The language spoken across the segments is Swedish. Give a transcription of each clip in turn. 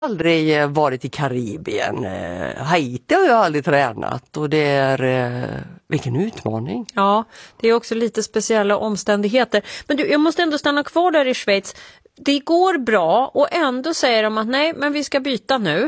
aldrig varit i Karibien. Haiti har jag aldrig tränat och det är vilken utmaning. Ja, det är också lite speciella omständigheter. Men du, jag måste ändå stanna kvar där i Schweiz. Det går bra och ändå säger de att nej, men vi ska byta nu.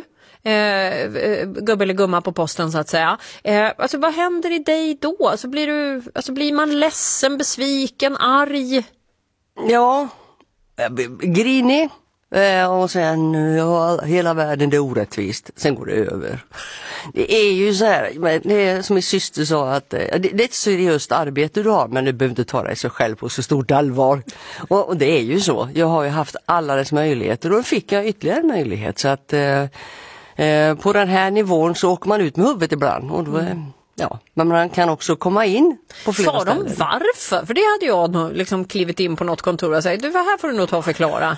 Gubbe eller gumma på posten så att säga. Alltså vad händer i dig då? Alltså blir man ledsen, besviken, arg? Ja, grinig. Och sen, hela världen det är orättvist. Sen går det över. Det är ju så här, det är som min syster sa att det är ett seriöst arbete du har, men du behöver inte ta dig så själv på så stort allvar. Och det är ju så. Jag har ju haft alla dess möjligheter och då fick jag ytterligare en möjlighet. Så att på den här nivån så åker man ut med huvudet ibland. Och då, ja, men man kan också komma in på flera ställen. Sa de varför? För det hade jag nog liksom klivit in på något kontor och sagt, du, vad här får du nog ta och förklara.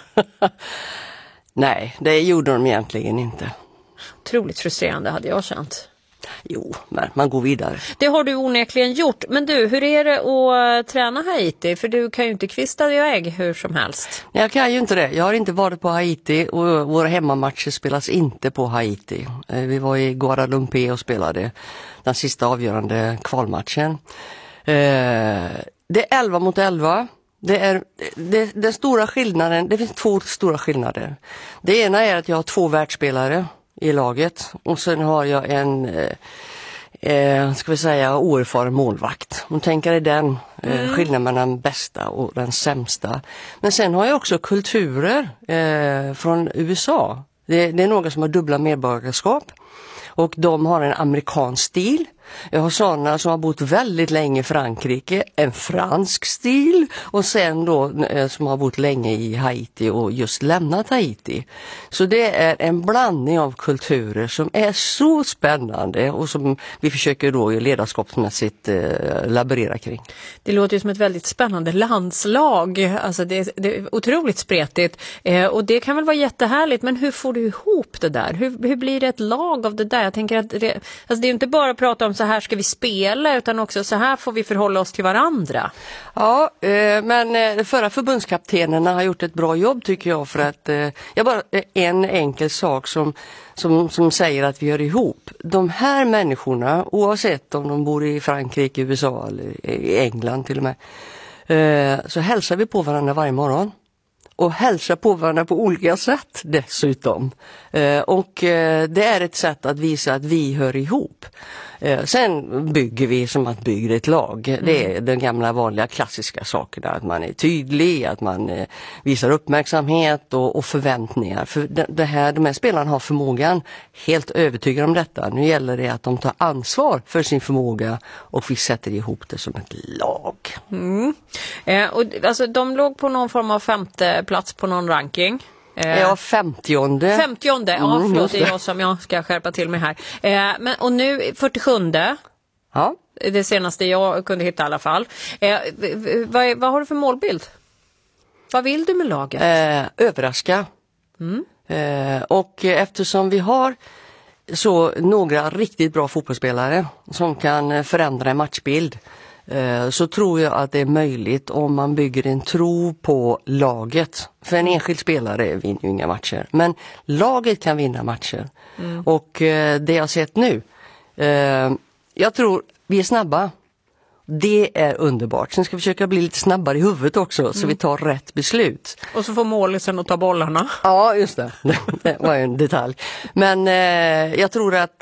Nej, det gjorde de egentligen inte. Otroligt frustrerande hade jag känt. Jo, men man går vidare. Det har du onekligen gjort. Men du, hur är det att träna Haiti? För du kan ju inte kvista iväg hur som helst. Jag kan ju inte det. Jag har inte varit på Haiti och våra hemmamatcher spelas inte på Haiti. Vi var i Guadalupe och spelade den sista avgörande kvalmatchen. Det är 11 mot 11. Den stora skillnaden, det finns två stora skillnader. Det ena är att jag har 2 världsspelare i laget och sen har jag en ska vi säga oerfaren målvakt. Om tänker är den skillnaden mellan den bästa och den sämsta. Men sen har jag också kulturer från USA. Det är några som har dubbla medborgarskap och de har en amerikansk stil. Jag har sådana som har bott väldigt länge i Frankrike, en fransk stil och sen då som har bott länge i Haiti och just lämnat Haiti. Så det är en blandning av kulturer som är så spännande och som vi försöker då i ledarskapsmässigt laborera kring. Det låter ju som ett väldigt spännande landslag, alltså det är otroligt spretigt och det kan väl vara jättehärligt, men hur får du ihop det där? Hur blir det ett lag av det där? Jag tänker att det är inte bara att prata om så här ska vi spela utan också så här får vi förhålla oss till varandra. Ja, men förra förbundskaptenerna har gjort ett bra jobb tycker jag för att jag bara en enkel sak som säger att vi gör ihop. De här människorna, oavsett om de bor i Frankrike, USA eller i England till och med, så hälsar vi på varandra varje morgon. Och hälsa på varandra på olika sätt dessutom. Och det är ett sätt att visa att vi hör ihop. Sen bygger vi som att bygga ett lag. Det är den gamla vanliga klassiska sakerna. Att man är tydlig, att man visar uppmärksamhet och förväntningar. För de här spelarna har förmågan, helt övertygad om detta. Nu gäller det att de tar ansvar för sin förmåga och vi sätter ihop det som ett lag. Och, alltså, de låg på någon form av 5:e plats på någon ranking. Ja, 50:e. 50:e, ja förlåt, det är jag som jag ska skärpa till mig här. Och nu 47:e. Ja. Det senaste jag kunde hitta i alla fall. Vad har du för målbild? Vad vill du med laget? Överraska. Och eftersom vi har så några riktigt bra fotbollsspelare som kan förändra en matchbild, så tror jag att det är möjligt om man bygger en tro på laget. För en enskild spelare vinner ju inga matcher. Men laget kan vinna matcher. Och det jag har sett nu, jag tror vi är snabba. Det är underbart. Sen ska vi försöka bli lite snabbare i huvudet också så vi tar rätt beslut. Och så får målisen att ta bollarna. Ja, just det. Det var en detalj. Men jag tror att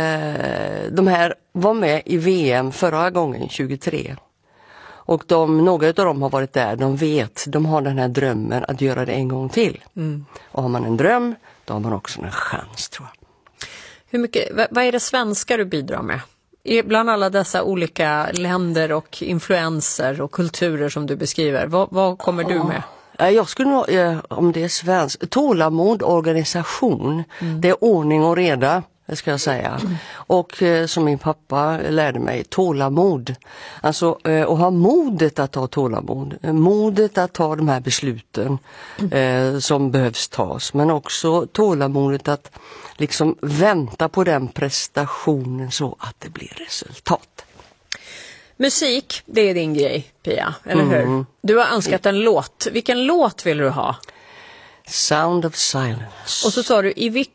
de här var med i VM förra gången, 23. Och några av dem har varit där, de har den här drömmen att göra det en gång till. Och har man en dröm, då har man också en chans tror jag. Vad är det svenska du bidrar med? Bland alla dessa olika länder och influenser och kulturer som du beskriver, vad kommer du med? Jag skulle nog, om det är svensk, tålamod, organisation, det är ordning och reda, det ska jag säga. Och som min pappa lärde mig, tålamod. Alltså att ha modet att ta tålamod, modet att ta de här besluten som behövs tas. Men också tålamodet att liksom vänta på den prestationen så att det blir resultat. Musik, det är din grej, Pia, eller hur? Du har önskat en låt. Vilken låt vill du ha? Sound of Silence. Och så sa du, i